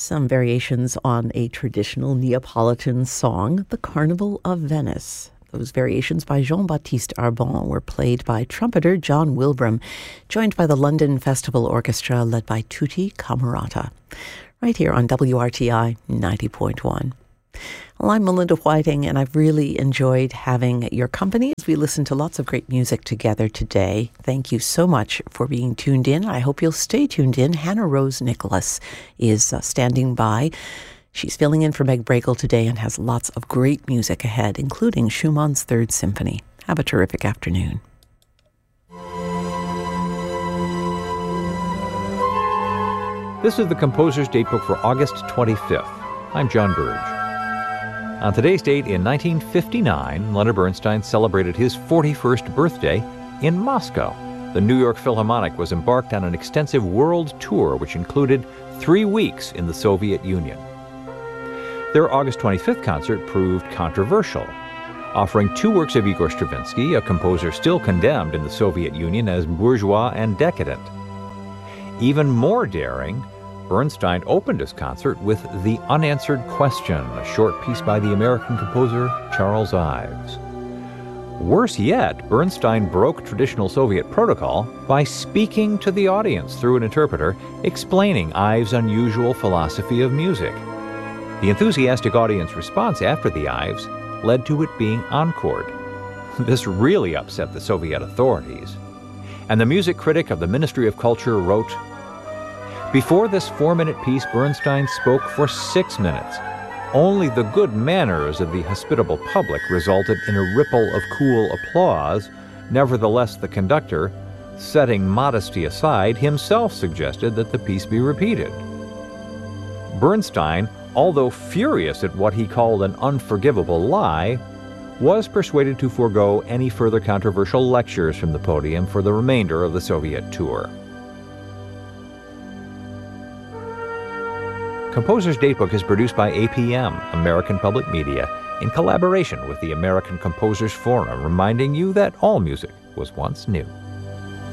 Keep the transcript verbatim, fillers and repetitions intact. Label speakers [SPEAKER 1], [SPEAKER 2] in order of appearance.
[SPEAKER 1] Some variations on a traditional Neapolitan song, The Carnival of Venice. Those variations by Jean-Baptiste Arbon were played by trumpeter John Wilbram, joined by the London Festival Orchestra led by Tutti Camerata, right here on W R T I ninety point one. Well, I'm Melinda Whiting, and I've really enjoyed having your company as we listen to lots of great music together today. Thank you so much for being tuned in. I hope you'll stay tuned in. Hannah Rose Nicholas is uh, standing by. She's filling in for Meg Brakel today and has lots of great music ahead, including Schumann's Third Symphony. Have a terrific afternoon.
[SPEAKER 2] This is the Composer's Datebook for August twenty-fifth. I'm John Burge. On today's date in nineteen fifty-nine, Leonard Bernstein celebrated his forty-first birthday in Moscow. The New York Philharmonic was embarked on an extensive world tour which included three weeks in the Soviet Union. Their August twenty-fifth concert proved controversial, offering two works of Igor Stravinsky, a composer still condemned in the Soviet Union as bourgeois and decadent. Even more daring, Bernstein opened his concert with The Unanswered Question, a short piece by the American composer Charles Ives. Worse yet, Bernstein broke traditional Soviet protocol by speaking to the audience through an interpreter, explaining Ives' unusual philosophy of music. The enthusiastic audience response after the Ives led to it being encored. This really upset the Soviet authorities. And the music critic of the Ministry of Culture wrote, "Before this four-minute piece, Bernstein spoke for six minutes. Only the good manners of the hospitable public resulted in a ripple of cool applause. Nevertheless, the conductor, setting modesty aside, himself suggested that the piece be repeated." Bernstein, although furious at what he called an unforgivable lie, was persuaded to forego any further controversial lectures from the podium for the remainder of the Soviet tour. Composer's Datebook is produced by A P M, American Public Media, in collaboration with the American Composers Forum, reminding you that all music was once new.